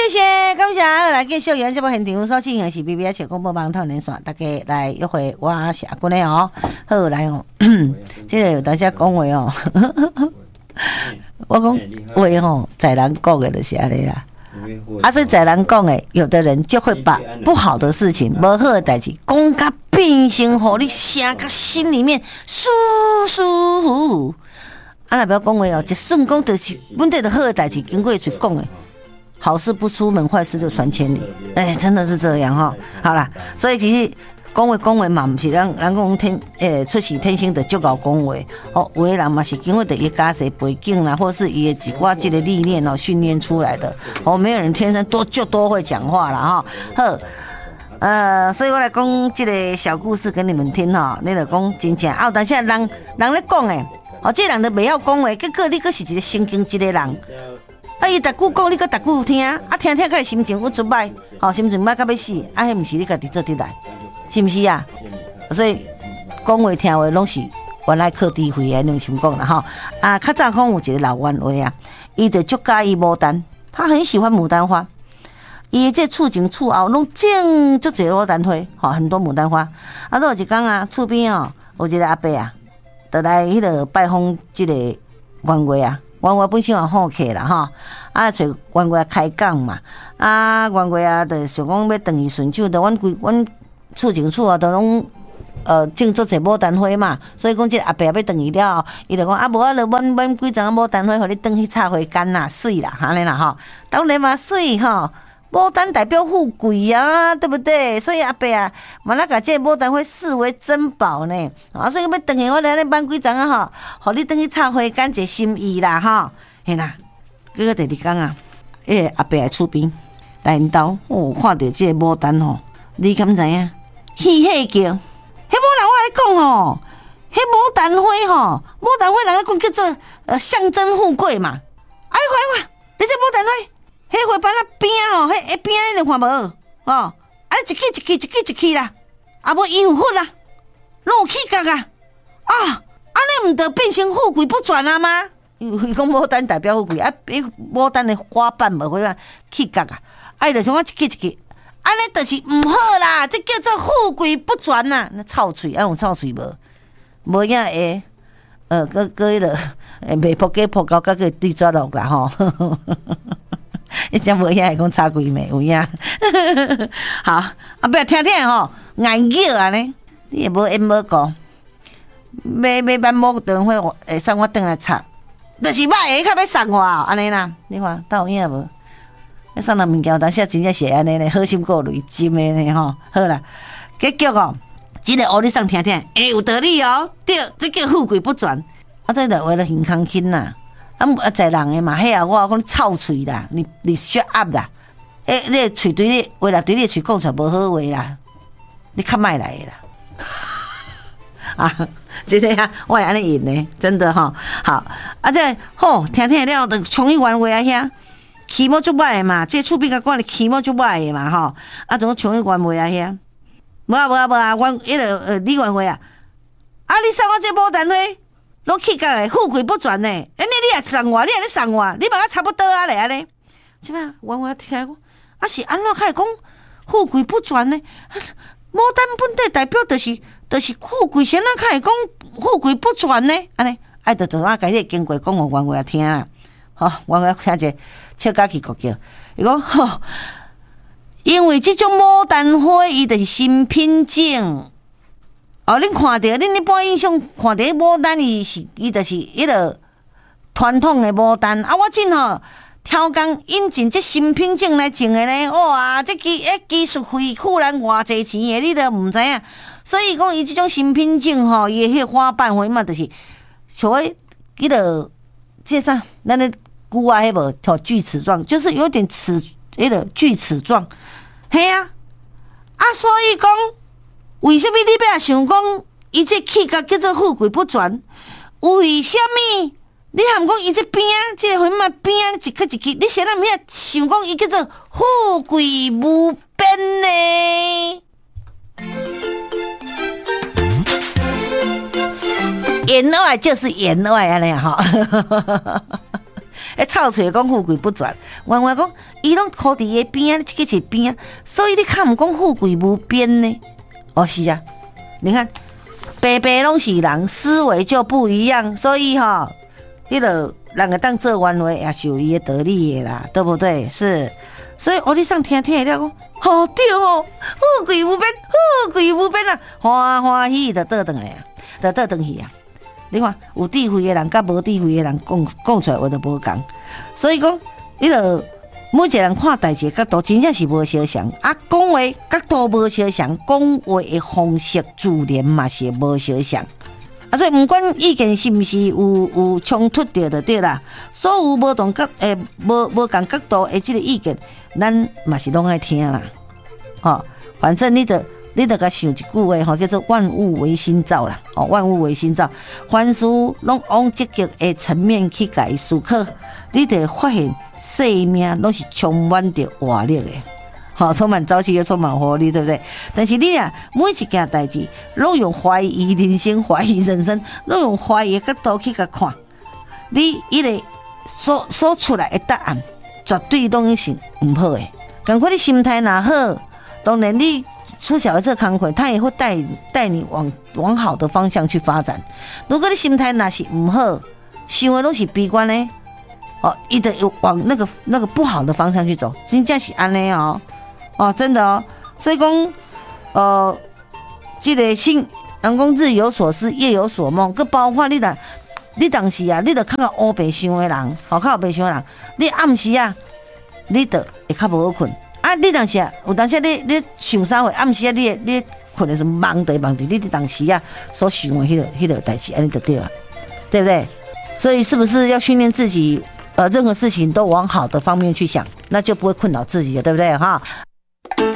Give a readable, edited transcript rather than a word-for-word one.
谢，感谢，来继续原节目现场所进行是 BBS 广播网通连线，大家来约会，我是阿君的哦。好来哦，这个有大家讲话哦，我讲话吼，在人讲的就是安尼啦。所以在人讲的，有的人就会把不好的事情、不好的代志讲甲变成，互你声甲心里面舒舒服服。若不要讲话哦，一瞬间就是本地的好的代志经过去讲的。好事不出门，坏事就传千里。真的是这样哈。好啦，所以其实讲话嘛，不是人讲出世天生的就搞讲话。有的人嘛是经过的伊家世背景啦，或是伊的几挂这个历练哦训练出来的。没有人天生多会讲话啦哈。好，所以我来讲这个小故事给你们听哈。你就讲真正但是人咧讲诶，这人就袂晓讲话，结果你阁是一个神经质的人。伊逐句讲，你搁逐句听，听甲你心情有足歹，心情歹到要死，迄毋是你家己做得来，是毋是啊？所以讲话听话拢是原来靠智慧的，你心讲啦较早讲有一个老冤话啊，伊就足介意牡丹，他很喜欢牡丹花，伊这厝前厝后拢种足侪牡丹花，很多牡丹花。有一天啊，厝边有一个阿伯啊，就来迄个拜访这个冤话啊。冤话本身也好客啦找冤话开讲嘛，冤话啊，就想讲要转伊顺手，就阮厝前厝后都拢种足侪牡丹花嘛，所以讲这阿伯要转伊了，伊就讲无就阮几丛牡丹花，互你转去插花干啦，水啦，安尼啦当然嘛水牡丹代表富贵啊，对不对？所以阿伯啊，嘛那把这牡丹花视为珍宝呢。所以要转去我来挽几丛互你转去插花干一心意啦嘿啦。结果第二天啊，阿伯来厝边来因兜，看到这个牡丹你敢知影？喜喜叫，迄无人我来讲迄牡丹花牡丹花人讲叫做象征富贵嘛。你看，你这牡丹花。迄花瓣边迄边你看无一支啦，无伊有核啦，拢有气角啊！安尼毋得变成富贵不转啊吗？伊讲牡丹代表富贵牡丹的花瓣无花气角啊，伊就像我一支，安尼就是毋好啦，这叫做富贵不转呐！那臭嘴有臭嘴无？无影会迄个袂扑街扑到个对抓落啦一只无影会讲插几暝有影，好不要听硬叫安尼，你也无因无讲，要挽牡丹花会送我转来插，就是歹较要送我安尼啦，你看有影无？要送人物件，但是真正是安尼咧，好心过雷针的呢好啦，结局这个学你送听听，有道理对，这叫富贵不转，这就为了健康轻啦。在人的嘛，我讲臭嘴啦，你shut up 啦，你的嘴对你，话啦对你的嘴讲出来无好话啦，你较莫来啦，真的我会安尼演呢，真的好，这听了就冲去冤话遐，气毛足歹的嘛，这厝边甲管的气毛足歹的嘛总冲去冤话遐，无啊，迄个你冤话你送我这牡丹花。拢气甲的富贵不转呢，你也送我，你也咧送我，你嘛差不多咧安尼。即摆我听讲，是安怎开讲富贵不转呢？牡丹本地代表就是富贵，谁人开讲富贵不转呢？安尼，就从家己经过讲互冤话听啦。冤话听者笑甲气国叫，伊讲因为即种牡丹花伊就是新品种。恁看到，恁一般印象看到牡丹，伊就是迄个传统的牡丹。我真挑工引进这新品种来种的呢。哇，这技术费付咱偌济钱的，你都毋知影。所以讲，伊这种新品种伊的迄花瓣嘛，就是像迄个这啥，咱的菇啊，迄无锯齿状，就是有点迄个锯齿状。嘿啊，所以讲。为什么你要想讲，伊这气角叫做富贵不转？为什么你含讲伊这边这花嘛边一颗一颗，你谁人毋遐想讲伊叫做富贵无边呢？言外就是言外安尼臭嘴讲富贵不转，原来讲伊拢靠伫个边啊，这个是边啊，所以你看毋讲富贵无边呢？哦，是啊，你看，白白拢是人，思维就不一样，所以哈，迄个人个当做冤话也是有伊的道理的啦，对不对？是，所以我哋上听了讲，好对哦，富贵无边，富贵无边啊，欢欢喜喜就倒转来啊，就倒转去啊。你看，有智慧的人甲无智慧的人讲出来话都无共，所以讲，迄个每一个人看代志角度真正是无相像，啊，讲话角度无相像，讲话的方式自然嘛是无相像，啊，所以毋管意见是毋是有冲突着就对啦，所有无同角无共角度的即个意见，咱嘛是拢爱听啦，哦，反正你著甲想一句话吼，叫做万物唯心造啦，哦，万物唯心造，凡事拢往积极的层面去家思考，你就会发现生命拢是充满着活力的，好，充满朝气又充满活力，对不对？但是你啊，每一件代志拢用怀疑人生、怀疑人生，拢用怀疑的角度去甲看，你伊个所出来的答案，绝对拢是唔好的。赶快你心态若好，当然你出小的这个工课，他也会带你往好的方向去发展。如果你心态若是唔好，想的都是悲观的，哦，一直往那个不好的方向去走，真正是安尼哦，哦，真的哦。所以讲，这个人讲日有所思，夜有所梦，佮包括你当时啊，你著较乌白想的人，较乌白想的人，你暗时啊，你著会较无好困。啊，你当时啊，有当时你想啥话，暗时啊，你困的时候忙地，你当时啊所想的迄个代志，安尼就对了，对不对？所以是不是要训练自己？任何事情都往好的方面去想，那就不会困扰自己了，对不对？哈。